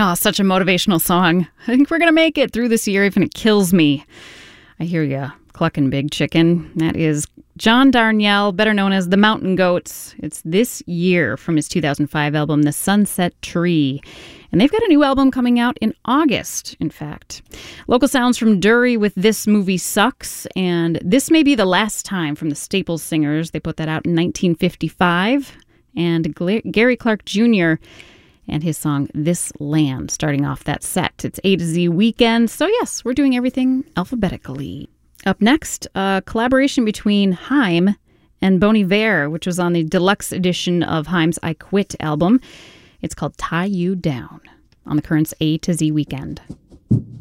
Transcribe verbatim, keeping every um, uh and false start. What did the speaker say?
Oh, such a motivational song. I think we're going to make it through this year, even if it kills me. I hear ya, clucking big chicken. That is John Darnielle, better known as the Mountain Goats. It's This Year from his two thousand five album, The Sunset Tree. And they've got a new album coming out in August, in fact. Local sounds from Dury with This Movie Sucks. And This May Be the Last Time from the Staples Singers. They put that out in nineteen fifty-five. And Gary Clark Junior and his song, This Land, starting off that set. It's A to Z weekend, so yes, we're doing everything alphabetically. Up next, a collaboration between Haim and Bon Iver, which was on the deluxe edition of Haim's I Quit album. It's called Tie You Down on the Current's A to Z weekend.